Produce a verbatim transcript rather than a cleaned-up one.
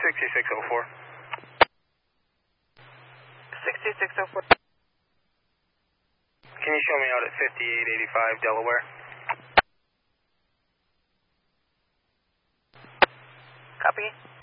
sixty-six oh four. sixty-six oh four. Can you show me out at fifty-eight eighty-five Delaware? Copy.